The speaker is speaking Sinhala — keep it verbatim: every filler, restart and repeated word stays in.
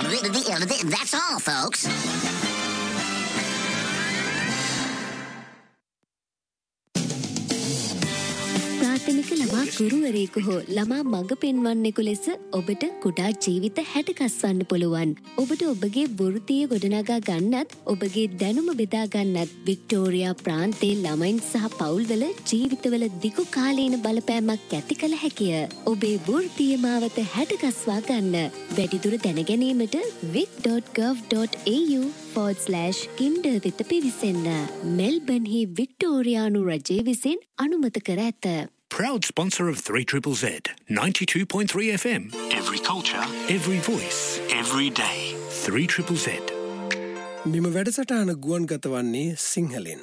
That's all, folks. ප්‍රාථමික ළමා ගුරුවරයෙකු හෝ ළමා මඟ පෙන්වන්නෙකු ලෙස ඔබට කුඩා ජීවිත හැඩගස්වන්න පුළුවන්. ඔබට ඔබගේ වෘත්තිය ගොඩනගා ගන්නත් ඔබගේ දැනුම බෙදා ගන්නත් වික්ටෝරියා ප්‍රාන්තයේ ළමයින් සහ පවුල්වල ජීවිතවල දිගු කාලීන බලපෑමක් ඇති කළ හැකිය. ඔබේ වෘත්තීය මාවත හැඩගස්වා ගන්න. වැඩිදුර දැනගැනීමට vic dot gov dot a u forward slash kinder වෙත පිවිසෙන්න. මෙල්බන්හි වික්ටෝරියානු රජය විසින් අනුමත කර ඇත. Proud sponsor of three triple Z, ninety-two point three F M. Every culture, Every voice, every day. three triple Z. මෙම වැඩසටහන ගුවන් ගත වන්නේ සිංහලෙන්.